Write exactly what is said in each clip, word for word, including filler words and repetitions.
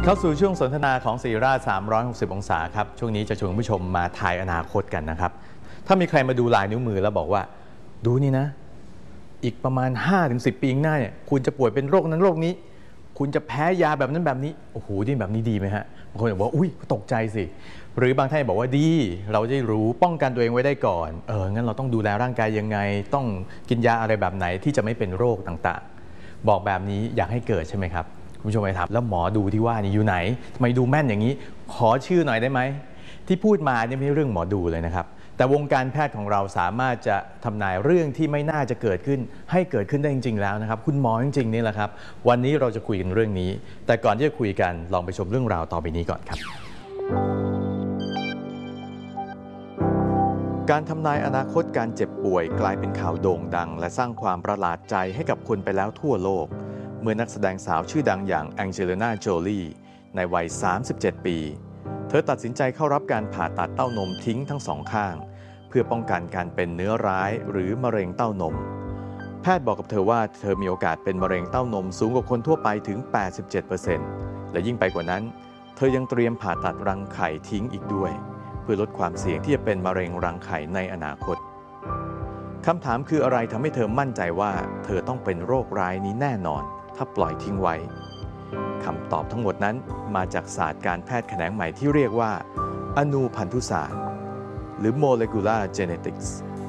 เข้าสู่ช่วงสนทนาของศิริราชสามร้อยหกสิบองศาครับช่วงนี้จะชวนผู้ชมมาทายอนาคตกันนะครับถ้ามีใครมาดูลายนิ้วมือแล้วบอกว่าดูนี่นะอีกประมาณ ห้าถึงสิบ ปีข้างหน้าเนี่ยคุณจะป่วยเป็นโรคนั้นโรคนี้คุณจะแพ้ยาแบบนั้นแบบนี้โอ้โหนี่แบบนี้ดีไหมฮะบางคนบอกว่าอุ้ยตกใจสิหรือบางท่านบอกว่าดีเราจะรู้ป้องกันตัวเองไว้ได้ก่อนเอองั้นเราต้องดูแลร่างกายยังไงต้องกินยาอะไรแบบไหนที่จะไม่เป็นโรคต่างๆบอกแบบนี้อยากให้เกิดใช่ไหมครับคุณผู้ชมไปถามแล้วหมอดูที่ว่านี่อยู่ไหนทำไมดูแม่นอย่างนี้ขอชื่อหน่อยได้ไหมที่พูดมาเนี่ยไม่ใช่เรื่องหมอดูเลยนะครับแต่วงการแพทย์ของเราสามารถจะทำนายเรื่องที่ไม่น่าจะเกิดขึ้นให้เกิดขึ้นได้จริงๆแล้วนะครับคุณหมอจริงๆนี่แหละครับวันนี้เราจะคุยกันเรื่องนี้แต่ก่อนที่จะคุยกันลองไปชมเรื่องราวต่อไปนี้ก่อนครับการทำนายอนาคตการเจ็บป่วยกลายเป็นข่าวโด่งดังและสร้างความประหลาดใจให้กับคนไปแล้วทั่วโลกเมื่อนักแสดงสาวชื่อดังอย่างแองเจลิน่า โจลีในวัย สามสิบเจ็ด ปีเธอตัดสินใจเข้ารับการผ่าตัดเต้านมทิ้งทั้งสองข้างเพื่อป้องกันการเป็นเนื้อร้ายหรือมะเร็งเต้านมแพทย์บอกกับเธอว่าเธอมีโอกาสเป็นมะเร็งเต้านมสูงกว่าคนทั่วไปถึง แปดสิบเจ็ดเปอร์เซ็นต์ และยิ่งไปกว่านั้นเธอยังเตรียมผ่าตัดรังไข่ทิ้งอีกด้วยเพื่อลดความเสี่ยงที่จะเป็นมะเร็งรังไข่ในอนาคตคำถามคืออะไรทำให้เธอมั่นใจว่าเธอต้องเป็นโรคร้ายนี้แน่นอนถ้าปล่อยทิ้งไว้คำตอบทั้งหมดนั้นมาจากศาสตร์การแพทย์แขนงใหม่ที่เรียกว่าอนูพันธุศาสตร์หรือ Molecular Genetics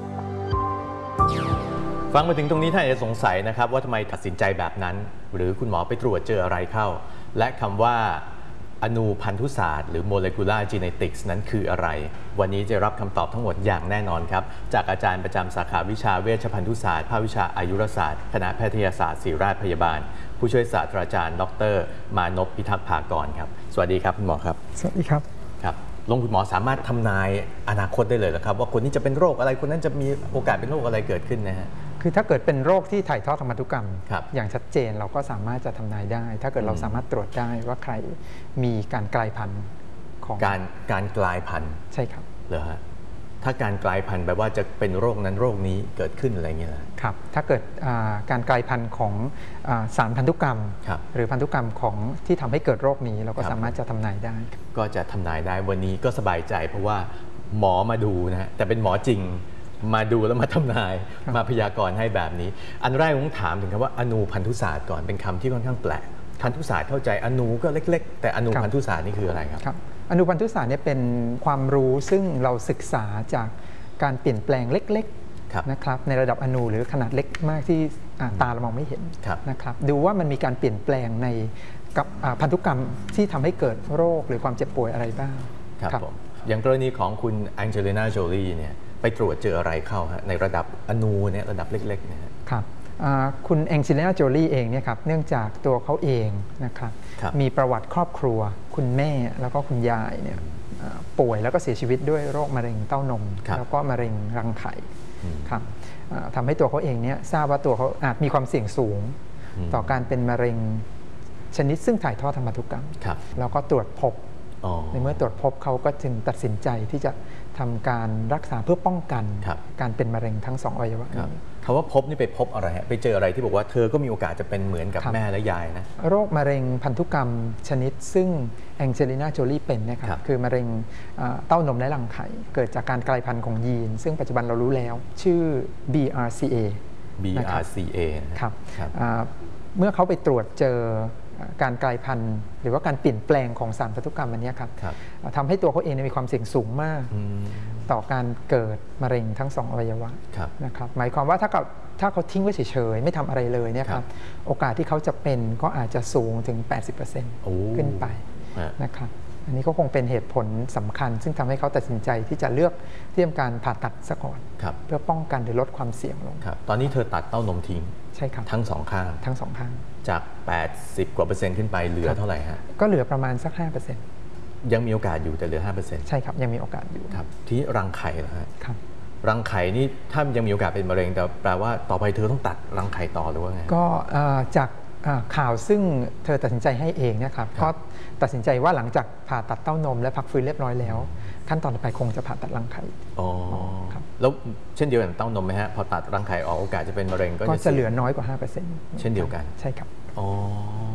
ฟังมาถึงตรงนี้ท่านอาจจะสงสัยนะครับว่าทำไมตัดสินใจแบบนั้นหรือคุณหมอไปตรวจเจออะไรเข้าและคำว่าอนูพันธุศาสตร์หรือ Molecular Genetics นั้นคืออะไรวันนี้จะรับคำตอบทั้งหมดอย่างแน่นอนครับจากอาจารย์ประจำสาขาวิชาเวชภัณฑ์ศาสตร์ภาควิชาอายุรศาสตร์คณะแพทยศาสตร์ศิริราชพยาบาลผู้ช่วยศาสตราจารย์ดรมานพพิทักษ์ภากรครับสวัสดีครับคุณหมอครับสวัสดีครับครับลงคุณหมอสามารถทำนายอนาคตได้เลยหรือครับว่าคนนี้จะเป็นโรคอะไรคนนั้นจะมีโอกาสเป็นโรคอะไรเกิดขึ้นนะฮะคือถ้าเกิดเป็นโรคที่ถ่ายทอดทางพันธุกรรมอย่างชัดเจนเราก็สามารถจะทำนายได้ถ้าเกิดเราสามารถตรวจได้ว่าใครมีการกลายพันธุ์ของการการกลายพันธุ์ใช่ครับเหรอฮะถ้าการกลายพันธุ์แปลว่าจะเป็นโรคนั้นโรคนี้เกิดขึ้นอะไรเงี้ยครับถ้าเกิดการกลายพันธุ์ของสารพันธุกรรมหรือพันธุกรรมของที่ทำให้เกิดโรคนี้เราก็สามารถจะทำนายได้ก็จะทำนายได้วันนี้ก็สบายใจเพราะว่าหมอมาดูนะฮะแต่เป็นหมอจริงมาดูแล้วมาทำนายมาพยากรณ์ให้แบบนี้อันแรกผมถามถึงคำว่าอนูพันธุศาสตร์ก่อนเป็นคำที่ค่อนข้างแปลกพันธุศาสตร์เข้าใจอนูก็เล็กๆแต่อนูพันธุศาสตร์นี่คืออะไรครับครับอนูพันธุศาสตร์เนี่ยเป็นความรู้ซึ่งเราศึกษาจากการเปลี่ยนแปลงเล็กๆนะครับในระดับอนูหรือขนาดเล็กมากที่ตาเรามองไม่เห็นนะครับดูว่ามันมีการเปลี่ยนแปลงในกับพันธุกรรมที่ทำให้เกิดโรคหรือความเจ็บป่วยอะไรบ้างครับผมอย่างกรณีของคุณแองเจลิน่า โจลีเนี่ยไปตรวจเจออะไรเข้าฮะในระดับอนูเนี่ยระดับเล็กๆเนี่ยครับคุณแองเจลิน่า โจลีเองเนี่ยครับเนื่องจากตัวเขาเองนะครับมีประวัติครอบครัวคุณแม่แล้วก็คุณยายเนี่ยป่วยแล้วก็เสียชีวิตด้วยโรคมะเร็งเต้านมแล้วก็มะเร็งรังไข่ครับทำให้ตัวเขาเองเนี่ยทราบว่าตัวเขาอาจมีความเสี่ยงสูงต่อการเป็นมะเร็งชนิดซึ่งถ่ายทอดทางพันธุกรรมแล้วก็ตรวจพบในเมื่อตรวจพบเขาก็จึงตัดสินใจที่จะทำการรักษาเพื่อป้องกันการเป็นมะเร็งทั้งสองอวัยวะนี้คำว่าพบนี่ไปพบอะไรฮะไปเจออะไรที่บอกว่าเธอก็มีโอกาสจะเป็นเหมือนกับแม่และยายนะโรคมะเร็งพันธุกรรมชนิดซึ่งแองเจลิน่า โจลีเป็นนะครับคือมะเร็งเต้านมและรังไข่เกิดจากการกลายพันธุ์ของยีนซึ่งปัจจุบันเรารู้แล้วชื่อ บี อาร์ ซี เอบี อาร์ ซี เอครับเมื่อเขาไปตรวจเจอการกลายพันธุ์หรือว่าการเปลี่ยนแปลงของสารพันธุกรรมอันนี้ครับทำให้ตัวเขาเองมีความเสี่ยงสูงมากต่อการเกิดมะเร็งทั้งสองอวัยวะนะครับหมายความว่าถ้าเขาถ้าเขาทิ้งไว้เฉยๆไม่ทำอะไรเลยเนี่ยครับโอกาสที่เขาจะเป็นก็อาจจะสูงถึง แปดสิบเปอร์เซ็นต์ ขึ้นไปนะครับอันนี้ก็คงเป็นเหตุผลสำคัญซึ่งทำให้เขาตัดสินใจที่จะเลือกที่ทำการผ่าตัดซะก่อนเพื่อป้องกันหรือลดความเสี่ยงลงตอนนี้เธอตัดเต้านมทิ้งใช่ครับทั้งสองข้างทั้งสองข้างจากแปดสิบกว่าเปอร์เซ็นต์ขึ้นไปเหลือเท่าไหร่ฮะก็เหลือประมาณสัก ห้าเปอร์เซ็นต์ยังมีโอกาสอยู่แต่เหลือ ห้าเปอร์เซ็นต์ใช่ครับยังมีโอกาสอยู่ครับที่รังไข่นะฮะครับรังไข่นี่ถ้ายังมีโอกาสเป็นมะเร็งแต่แปลว่าต่อไปเธอต้องตัดรังไข่ต่อหรือว่าไงก็จากข่าวซึ่งเธอตัดสินใจให้เองนะครับก็ตัดสินใจว่าหลังจากผ่าตัดเต้านมและพักฟื้นเรียบร้อยแล้วขั้นตอนต่อไปคงจะผ่าตัดรังไข่อ๋อครับแล้วเช่นเดียวกับเต้านมไหมฮะพอตัดรังไข่ออกโอกาสจะเป็นมะเร็งก็จะเหลือน้อยกว่า ห้าเปอร์เซ็นต์เช่นเดียวกันใช่ครับอ๋อ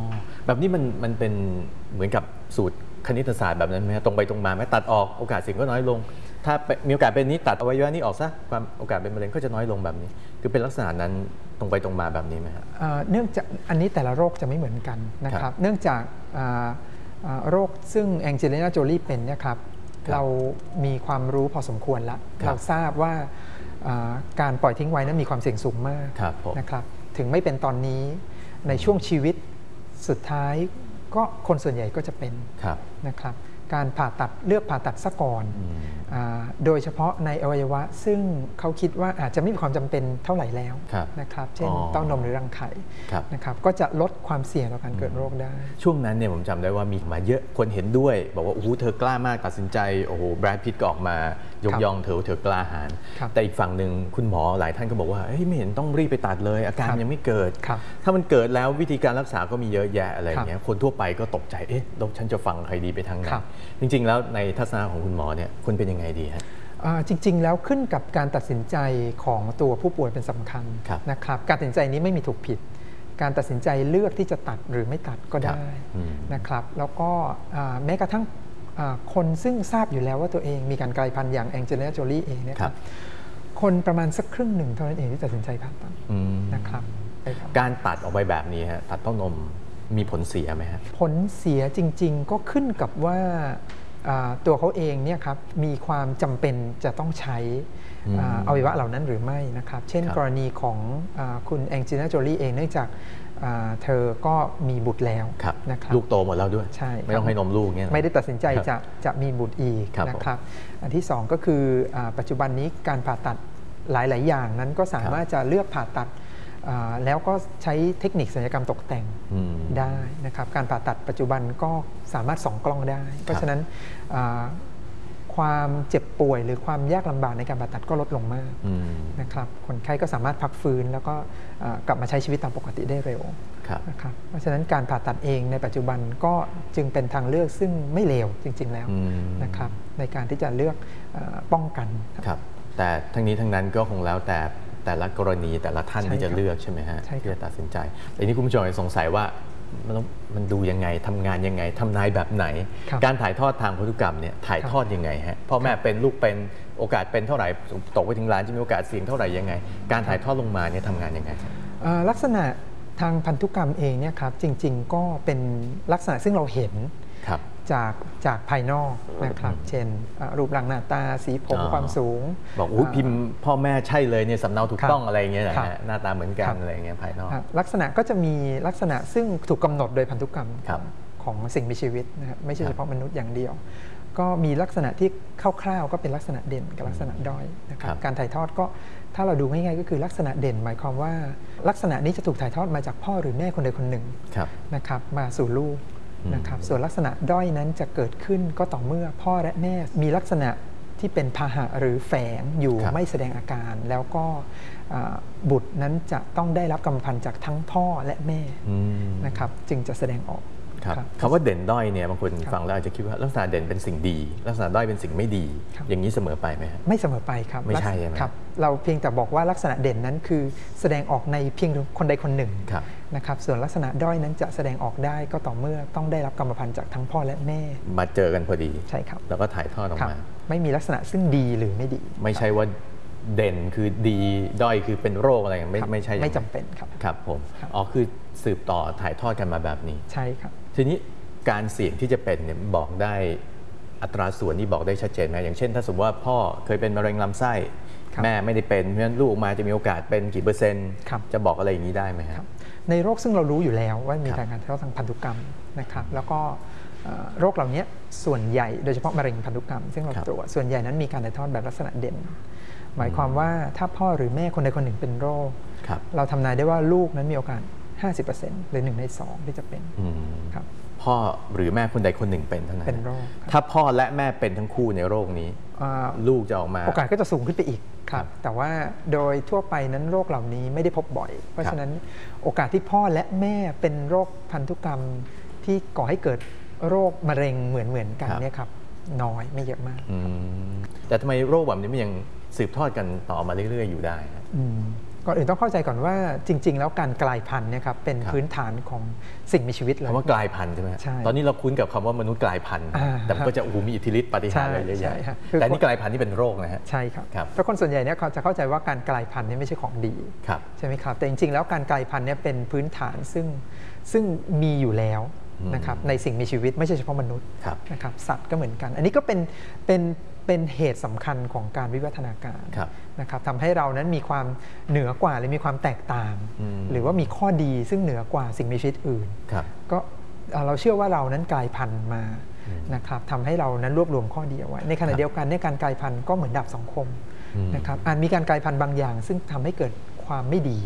แบบนี้มันมันเป็นเหมือนกับสูตรคณิตศาสตร์แบบนั้นไหมตรงไปตรงมาไหมตัดออกโอกาสเสี่ยงก็น้อยลงถ้ามีโอกาสเป็นนี้ตัดอวัยวะนี้ออกซะความโอกาสเป็นมะเร็งก็จะน้อยลงแบบนี้คือเป็นลักษณะนั้นตรงไปตรงมาแบบนี้ไหมครับเนื่องจากอันนี้แต่ละโรคจะไม่เหมือนกันนะครับเนื่องจากโรคซึ่งแองเจลิน่าโจลีเป็นเนี่ยครับเรามีความรู้พอสมควรแล้วเราทราบว่าการปล่อยทิ้งไว้นั้นมีความเสี่ยงสูงมากนะครับถึงไม่เป็นตอนนี้ในช่วงชีวิตสุดท้ายก็คนส่วนใหญ่ก็จะเป็นนะครับการผ่าตัดเลือกผ่าตัดซะก่อนโดยเฉพาะในอวัยวะซึ่งเขาคิดว่าอาจจะไม่มีความจำเป็นเท่าไหร่แล้วนะครับเช่นเต้านมหรือรังไข่นะครับก็จะลดความเสี่ยงต่อการเกิดโรคได้ช่วงนั้นเนี่ยผมจำได้ว่ามีมาเยอะคนเห็นด้วยบอกว่าโอ้โหเธอกล้ามากตัดสินใจโอ้โหแบรดพิตต์ก็ออกมายกย่องเธอเธอกล้าหาญแต่อีกฝั่งหนึ่งคุณหมอหลายท่านก็บอกว่าไม่เห็นต้องรีบไปตัดเลยอาการยังไม่เกิดถ้ามันเกิดแล้ววิธีการรักษาก็มีเยอะแยะอะไรอย่างเงี้ยคนทั่วไปก็ตกใจเอ๊ะแล้วฉันจะฟังใครดีไปทางไหนจริงๆแล้วในทัศนะของคุณหมอเนี่ยคุณเป็นยังไงดีฮะจริงๆแล้วขึ้นกับการตัดสินใจของตัวผู้ป่วยเป็นสำคัญนะครับการตัดสินใจนี้ไม่มีถูกผิดการตัดสินใจเลือกที่จะตัดหรือไม่ตัดก็ได้นะครับแล้วก็แม้กระทั่งคนซึ่งทราบอยู่แล้วว่าตัวเองมีการกลายพันธุ์อย่างแองเจลิน่าโจลีเองเนี่ยคนประมาณสักครึ่งหนึ่งเท่านั้นเองที่ตัดสินใจผ่าตัดนะครับการตัดออกไปแบบนี้ฮะตัดเต้านมมีผลเสียไหมฮะผลเสียจริงๆก็ขึ้นกับว่าตัวเขาเองเนี่ยครับมีความจำเป็นจะต้องใช้อวัยวะเหล่านั้นหรือไม่นะครับเช่นกรณีของคุณแองเจลิน่าโจลีเองเนื่องจากเธอก็มีบุตรแล้วนะครับลูกโตหมดแล้วด้วยใช่ไม่ต้องให้นมลูกเนี่ยไม่ได้ตัดสินใจจะจะมีบุตรอีกนะครับอันที่สองก็คือปัจจุบันนี้การผ่าตัดหลายๆอย่างนั้นก็สามารถจะเลือกผ่าตัดแล้วก็ใช้เทคนิคศัลยกรรมตกแต่งได้นะครับการผ่าตัดปัจจุบันก็สามารถส่องกล้องได้เพราะฉะนั้นความเจ็บป่วยหรือความยากลำบากในการผ่าตัดก็ลดลงมากนะครับคนไข้ก็สามารถพักฟื้นแล้วก็กลับมาใช้ชีวิตตามปกติได้เร็วนะครับเพราะฉะนั้นการผ่าตัดเองในปัจจุบันก็จึงเป็นทางเลือกซึ่งไม่เลวจริงๆแล้วนะครับในการที่จะเลือกป้องกันครับแต่ทั้งนี้ทั้งนั้นก็คงแล้วแต่แต่ละกรณีแต่ละท่านที่จะเลือกใช่ไหมฮะที่จะตัดสินใจแต่นี้คุณผู้ชมสงสัยว่ามันมันดูยังไงทำงานยังไงทำนายแบบไหนการถ่ายทอดทางพันธุกรรมเนี่ยถ่ายทอดยังไงฮะพ่อแม่เป็นลูกเป็นโอกาสเป็นเท่าไหร่ตกไปถึงล้านจะมีโอกาสเสี่ยงเท่าไหร่ยังไงการถ่ายทอดลงมาเนี่ยทำงานยังไงลักษณะทางพันธุกรรมเองเนี่ยครับจริงๆก็เป็นลักษณะซึ่งเราเห็นจากจากภายนอกนะครับเช่นรูปร่างหน้าตาสีผมความสูงบอกอุ้ยพิมพ์พ่อแม่ใช่เลยเนี่ยสำเนาถูกต้องอะไรเงี้ยนะฮะหน้าตาเหมือนกันอะไรเงี้ยภายนอกลักษณะก็จะมีลักษณะซึ่งถูกกำหนดโดยพันธุกรรมของสิ่งมีชีวิตนะครับไม่ใช่เฉพาะมนุษย์อย่างเดียวก็มีลักษณะที่คร่าวๆก็เป็นลักษณะเด่นกับลักษณะด้อยนะครับการถ่ายทอดก็ถ้าเราดูง่ายๆก็คือลักษณะเด่นหมายความว่าลักษณะนี้จะถูกถ่ายทอดมาจากพ่อหรือแม่คนใดคนหนึ่งนะครับมาสู่ลูกนะครับส่วนลักษณะด้อยนั้นจะเกิดขึ้นก็ต่อเมื่อพ่อและแม่มีลักษณะที่เป็นพาหะหรือแฝงอยู่ไม่แสดงอาการแล้วก็บุตรนั้นจะต้องได้รับกรรมพันธุ์จากทั้งพ่อและแม่นะครับจึงจะแสดงออกคำว่าเด่นด้อยเนี่ยบางคนฟังแล้วอาจจะคิดว่าลักษณะเด่นเป็นสิ่งดีลักษณะด้อยเป็นสิ่งไม่ดีอย่างนี้เสมอไปไหมครับไม่เสมอไปครับไม่ใช่ใช่ไหมครับเราเพียงแต่บอกว่าลักษณะเด่นนั้นคือแสดงออกในเพียงคนใดคนหนึ่งนะครับส่วนลักษณะด้อยนั้นจะแสดงออกได้ก็ต่อเมื่อต้องได้รับกรรมพันธุ์จากทั้งพ่อและแม่มาเจอกันพอดีใช่ครับแล้วก็ถ่ายทอดออกมาไม่มีลักษณะซึ่งดีหรือไม่ดีไม่ใช่ว่าเด่นคือดีด้อยคือเป็นโรคอะไรไม่ไม่ใช่ไม่จำเป็นครับครับผมอ๋อคือสืบต่อถ่ายทอดกันมาแบบนี้ใช่ครับทีนี้การเสี่ยงที่จะเป็นเนี่ยบอกได้อัตราส่วนนี่บอกได้ชัดเจนไหมอย่างเช่นถ้าสมมติว่าพ่อเคยเป็นมะเร็งลำไส้แม่ไม่ได้เป็นเพราะฉะนั้นลูกมาจะมีโอกาสเป็นกี่เปอร์เซ็นต์จะบอกอะไรอย่างนี้ได้ไหมครับในโรคซึ่งเรารู้อยู่แล้วว่ามีการถ่ายทอดทางพันธุกรรมนะครับแล้วก็โรคเหล่านี้ส่วนใหญ่โดยเฉพาะมะเร็งพันธุกรรมซึ่งเราตรวจส่วนใหญ่นั้นมีการถ่ายทอดแบบลักษณะเด่นหมายความว่าถ้าพ่อหรือแม่คนใดคนหนึ่งเป็นโรคเราทำนายได้ว่าลูกนั้นมีโอกาส ห้าสิบเปอร์เซ็นต์ หรือหนึ่งในสองที่จะเป็นครับพ่อหรือแม่คนใดคนหนึ่งเป็นเท่านั้นเป็นโรคถ้าพ่อและแม่เป็นทั้งคู่ในโรคนี้ลูกจะออกมาโอกาสก็จะสูงขึ้นไปอีกครับแต่ว่าโดยทั่วไปนั้นโรคเหล่านี้ไม่ได้พบบ่อยเพราะฉะนั้นโอกาสที่พ่อและแม่เป็นโรคพันธุกรรมที่ก่อให้เกิดโรคมะเร็งเหมือนเหมือนกันเนี่ยครับน้อยไม่เยอะมากแต่ทำไมโรคแบบนี้มันยังสืบทอดกันต่อมาเรื่อยๆอยู่ได้ก่อนอื่นต้องเข้าใจก่อนว่าจริงๆแล้วการกลายพันธุ์เนี่ยครับเป็นพื้นฐานของสิ่งมีชีวิตเลยคำว่ากลายพันธุ์ใช่ไหมตอนนี้เราคุ้นกับคำว่ามนุษย์กลายพันธุ์แต่มันก็จะโอ้โหมีอิทธิฤทธิปาฏิหาริย์อะไรเยอะแยะแต่นี่กลายพันธุ์ที่เป็นโรคนะฮะใช่ครับเพราะคนส่วนใหญ่เนี่ยเขาจะเข้าใจว่าการกลายพันธุ์นี่ไม่ใช่ของดีใช่ไหมครับแต่จริงๆแล้วการกลายพันธุ์เนี่ยเป็นพื้นฐานซึ่งซึ่งมีอยู่แล้วนะครับในสิ่งมีชีวิตไม่ใช่เฉพาะมนุษย์นะครับสัตว์ก็เหมือนกันอันนี้ก็เป็นเป็นเป็นเหตุสำคัญของการวิวัฒนาการนะครับทำให้เรานั้นมีความเหนือกว่าหรือมีความแตกต่างหรือว่ามีข้อดีซึ่งเหนือกว่าสิ่งมีชีวิตอื่นก็เราเชื่อว่าเรานั้นกลายพันธุ์มานะครับทำให้เรานั้นรวบรวมข้อดีเอาไว้ในขณะเดียวกันในการกลายพันธุ์ก็เหมือนดาบสองคมนะครับอาจมีการกลายพันธุ์บางอย่างซึ่งทำให้เกิดความไม่ดี